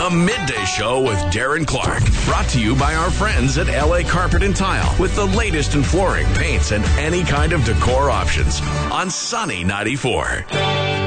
The Midday Show with Darren Clark. Brought to you by our friends at LA Carpet and Tile with the latest in flooring, paints, and any kind of decor options on Sunny 94.